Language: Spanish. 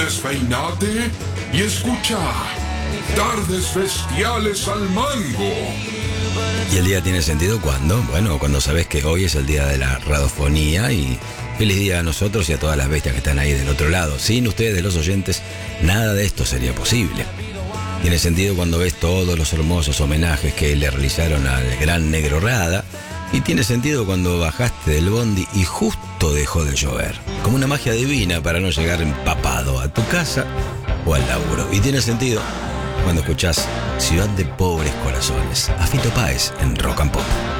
Despeinate y escucha Tardes Bestiales al Mango. ¿Y el día tiene sentido cuándo? Bueno, cuando sabes que hoy es el día de la radiofonía y feliz día a nosotros y a todas las bestias que están ahí del otro lado. Sin ustedes, los oyentes, nada de esto sería posible. Tiene sentido cuando ves todos los hermosos homenajes que le realizaron al gran Negro Rada. Y tiene sentido cuando bajaste del bondi y justo dejó de llover. Como una magia divina para no llegar empapado a tu casa o al laburo. Y tiene sentido cuando escuchás Ciudad de Pobres Corazones, a Fito Páez en Rock and Pop.